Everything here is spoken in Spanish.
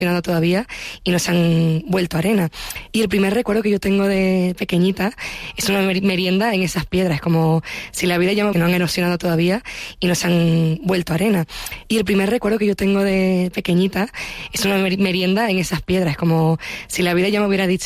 todavía y no se han vuelto arena. Y el primer recuerdo que yo tengo de pequeñita es una merienda en esas piedras, como si la vida ya no han erosionado todavía y no se han vuelto arena. Y el primer recuerdo que yo tengo de pequeñita es una merienda en esas piedras, como si la vida ya me hubiera dicho